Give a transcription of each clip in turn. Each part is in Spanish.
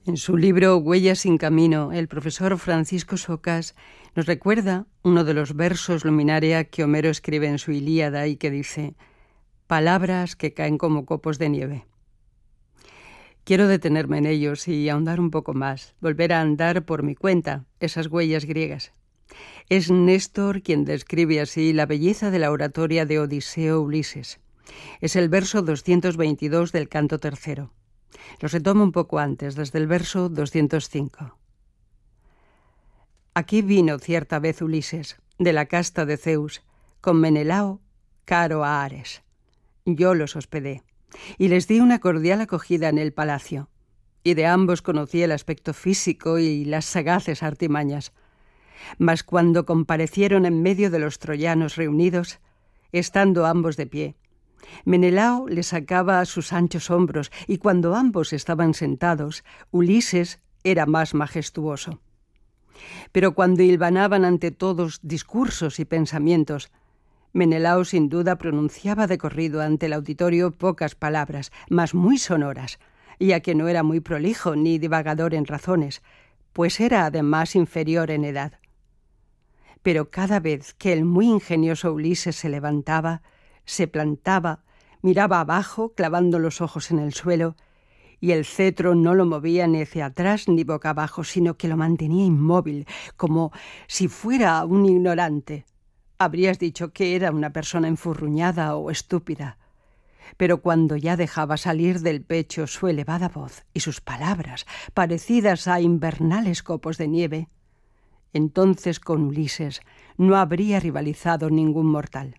En su libro Huellas sin camino, el profesor Francisco Socas nos recuerda uno de los versos luminaria que Homero escribe en su Ilíada y que dice: palabras que caen como copos de nieve. Quiero detenerme en ellos y ahondar un poco más, volver a andar por mi cuenta esas huellas griegas. Es Néstor quien describe así la belleza de la oratoria de Odiseo-Ulises. Es el verso 222 del canto tercero. Lo retomo un poco antes, desde el verso 205. Aquí vino cierta vez Ulises, de la casta de Zeus, con Menelao, caro a Ares. Yo los hospedé, y les di una cordial acogida en el palacio, y de ambos conocí el aspecto físico y las sagaces artimañas. Mas cuando comparecieron en medio de los troyanos reunidos, estando ambos de pie, Menelao les sacaba a sus anchos hombros, y cuando ambos estaban sentados, Ulises era más majestuoso. Pero cuando hilvanaban ante todos discursos y pensamientos, Menelao sin duda pronunciaba de corrido ante el auditorio pocas palabras, mas muy sonoras, ya que no era muy prolijo ni divagador en razones, pues era además inferior en edad. Pero cada vez que el muy ingenioso Ulises se levantaba, se plantaba, miraba abajo, clavando los ojos en el suelo, y el cetro no lo movía ni hacia atrás ni boca abajo, sino que lo mantenía inmóvil, como si fuera un ignorante. Habrías dicho que era una persona enfurruñada o estúpida. Pero cuando ya dejaba salir del pecho su elevada voz y sus palabras, parecidas a invernales copos de nieve, entonces con Ulises no habría rivalizado ningún mortal.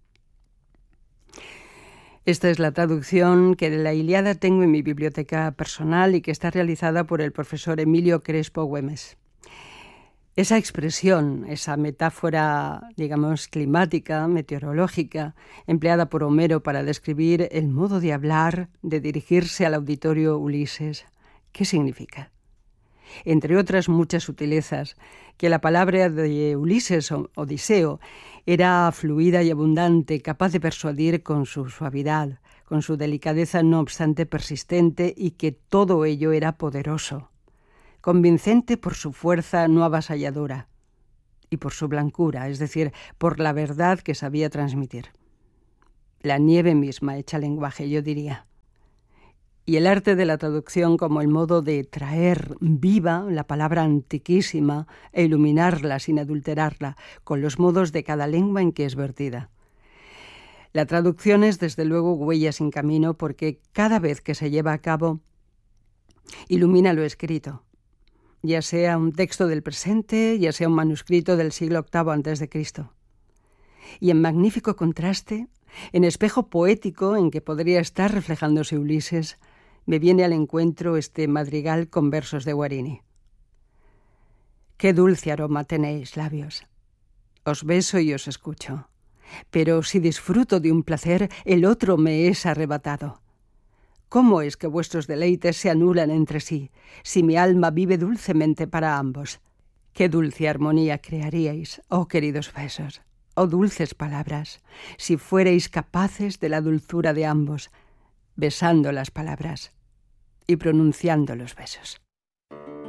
Esta es la traducción que de la Ilíada tengo en mi biblioteca personal y que está realizada por el profesor Emilio Crespo Güemes. Esa expresión, esa metáfora, digamos, climática, meteorológica, empleada por Homero para describir el modo de hablar, de dirigirse al auditorio Ulises, ¿qué significa? Entre otras muchas sutilezas, que la palabra de Ulises o Odiseo era fluida y abundante, capaz de persuadir con su suavidad, con su delicadeza no obstante persistente, y que todo ello era poderoso, convincente por su fuerza no avasalladora y por su blancura, es decir, por la verdad que sabía transmitir. La nieve misma hecha lenguaje, yo diría. Y el arte de la traducción como el modo de traer viva la palabra antiquísima e iluminarla sin adulterarla con los modos de cada lengua en que es vertida. La traducción es desde luego huella sin camino, porque cada vez que se lleva a cabo ilumina lo escrito, ya sea un texto del presente, ya sea un manuscrito del siglo VIII a.C. Y en magnífico contraste, en espejo poético en que podría estar reflejándose Ulises, me viene al encuentro este madrigal con versos de Guarini. Qué dulce aroma tenéis, labios. Os beso y os escucho. Pero si disfruto de un placer, el otro me es arrebatado. ¿Cómo es que vuestros deleites se anulan entre sí, si mi alma vive dulcemente para ambos? Qué dulce armonía crearíais, oh queridos besos, oh dulces palabras, si fuerais capaces de la dulzura de ambos, besando las palabras y pronunciando los besos.